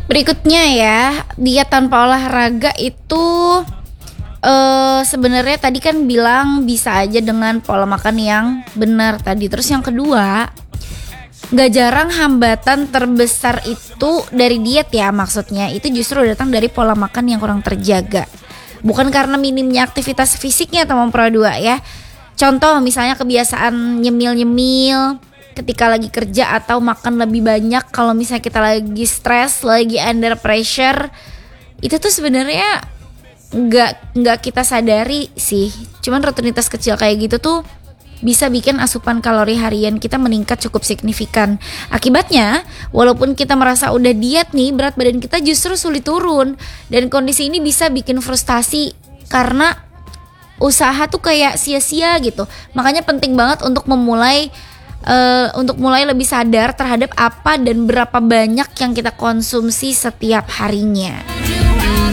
Berikutnya ya, diet tanpa olahraga itu sebenarnya tadi kan bilang bisa aja dengan pola makan yang benar tadi. Terus yang kedua, nggak jarang hambatan terbesar itu dari diet ya, maksudnya itu justru datang dari pola makan yang kurang terjaga. Bukan karena minimnya aktivitas fisiknya teman Pro 2 ya. Contoh misalnya kebiasaan nyemil-nyemil ketika lagi kerja atau makan lebih banyak kalau misalnya kita lagi stres, lagi under pressure. Itu tuh sebenarnya nggak kita sadari sih. Cuman rutinitas kecil kayak gitu tuh bisa bikin asupan kalori harian kita meningkat cukup signifikan. Akibatnya, walaupun kita merasa udah diet nih, berat badan kita justru sulit turun. Dan kondisi ini bisa bikin frustasi karena usaha tuh kayak sia-sia gitu. Makanya penting banget untuk mulai lebih sadar terhadap apa dan berapa banyak yang kita konsumsi setiap harinya.